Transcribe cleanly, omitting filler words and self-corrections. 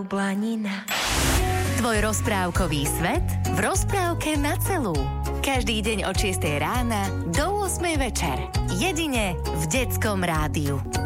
Planina. Tvoj rozprávkový svet v rozprávke na celú. Každý deň od 6 rána do 8 večer. Jedine v Detskom rádiu.